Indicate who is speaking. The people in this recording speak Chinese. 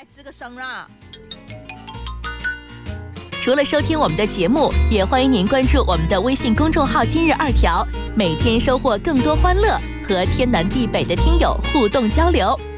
Speaker 1: 来吱个声啊！
Speaker 2: 除了收听我们的节目，也欢迎您关注我们的微信公众号今日2条，每天收获更多欢乐，和天南地北的听友互动交流。